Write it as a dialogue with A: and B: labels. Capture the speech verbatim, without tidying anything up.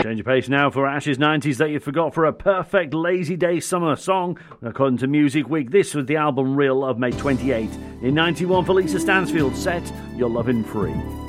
A: Change your pace now for Ash's nineties that you forgot for a perfect lazy day summer song. According to Music Week, this was the album reel of May twenty-eighth. In ninety-one for Lisa Stansfield, set Your Lovin' Free.